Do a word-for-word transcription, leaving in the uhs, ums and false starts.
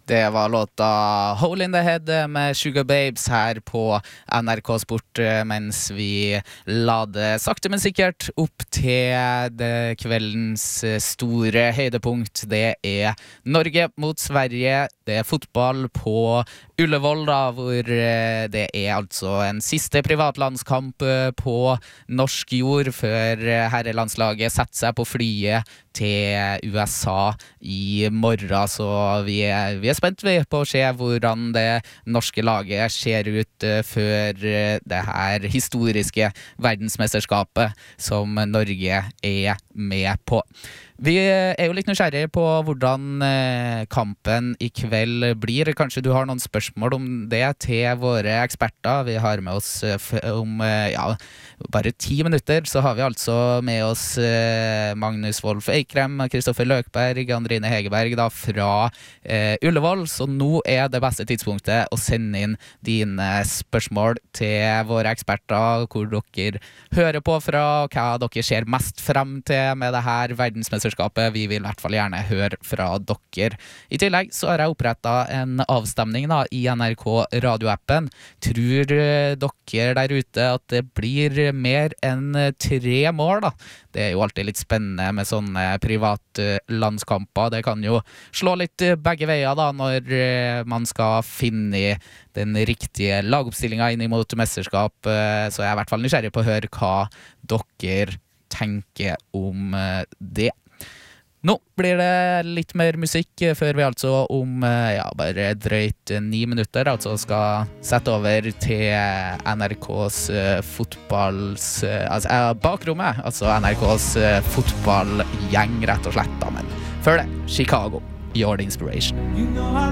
Det var låta Hole in the Head med Sugar Babes her på N R K Sport, mens vi lader sakte men sikkert opp til det kveldens store høydepunkt. Det er Norge mot Sverige. Det er fotball på Ullevål, da, hvor det er altså en siste privatlandskamp på norsk jord før herrelandslaget setter seg på flyet til U S A i morgen. Så vi er, vi er spent på å se hvordan det norske laget ser ut før det her historiske verdensmesterskapet som Norge er med på. Vi er jo litt nysgjerrige på hvordan kampen i kveld blir. Kanskje du har noen spørsmål om det til våre eksperter. Vi har med oss om ja, bare ti minutter, så har vi altså med oss Magnus Wolff Eikrem, Kristoffer Løkberg, Andrine Hegerberg da, fra eh, Ullevål. Så nå er det beste tidspunktet å sende inn dine spørsmål til våre eksperter, hvor dere hører på fra, hva dere ser mest frem til med det her verdensmesterskapet. Vi vil i hvert fall gjerne høre fra dere. I tillegg så har jeg opprettet en avstemning da, i N R K radioappen. Tror dere der ute at det blir mer enn tre mål da? Det er jo alltid litt spennende med sånne privatlandskamper. Det kan jo slå litt begge veier da, når man skal finne den riktige lagoppstillingen inn mot mesterskap. Så jeg er i hvert fall nysgjerrig på å høre hva dere tenker om det. Nå blir det litt mer musikk før vi altså om ja, bare drøyt ni minutter altså skal sette over til N R K's fotballs altså bakrommet, altså N R K's fotballgjeng rett og slett da, men før det, Chicago, Your Inspiration. You know